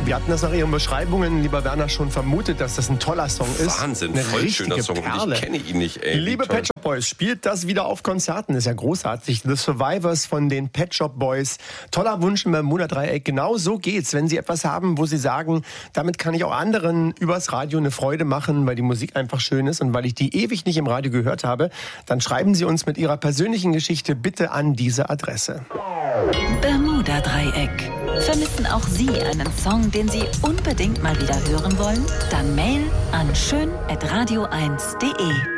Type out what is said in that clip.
Wir hatten das nach Ihren Beschreibungen, lieber Werner, schon vermutet, dass das ein toller Song ist. Wahnsinn, eine voll schöner Song. Perle. Ich kenne ihn nicht, ey. Liebe Pet Shop Boys, spielt das wieder auf Konzerten. Ist ja großartig. The Survivors von den Pet Shop Boys. Toller Wunsch im Bermuda-Dreieck. Genau so geht's. Wenn Sie etwas haben, wo Sie sagen, damit kann ich auch anderen übers Radio eine Freude machen, weil die Musik einfach schön ist und weil ich die ewig nicht im Radio gehört habe, dann schreiben Sie uns mit Ihrer persönlichen Geschichte bitte an diese Adresse. Bermuda-Dreieck. Vermissen auch Sie einen Song, den Sie unbedingt mal wieder hören wollen? Dann Mail an schön@radio1.de.